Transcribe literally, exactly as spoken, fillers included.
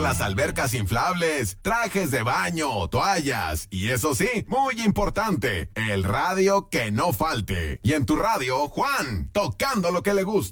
Las albercas inflables, trajes de baño, toallas y eso sí, muy importante, el radio que no falte. Y en tu radio, Juan, tocando lo que le gusta.